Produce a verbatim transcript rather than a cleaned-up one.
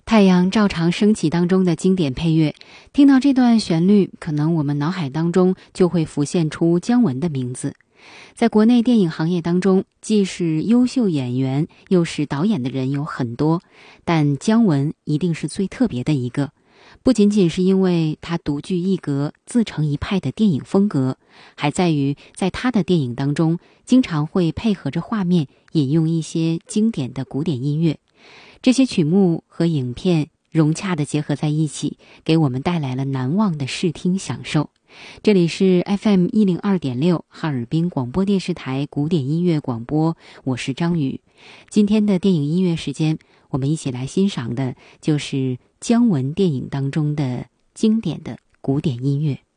太阳照常升起当中的经典配乐，听到这段旋律，可能我们脑海当中就会浮现出姜文的名字。在国内电影行业当中，既是优秀演员又是导演的人有很多，但姜文一定是最特别的一个。不仅仅是因为他独具一格、自成一派的电影风格，还在于在他的电影当中，经常会配合着画面引用一些经典的古典音乐。这些曲目和影片融洽地结合在一起，给我们带来了难忘的视听享受。这里是 F M 一零二点六 哈尔滨广播电视台古典音乐广播，我是张宇。今天的电影音乐时间，我们一起来欣赏的就是姜文电影当中的经典的古典音乐。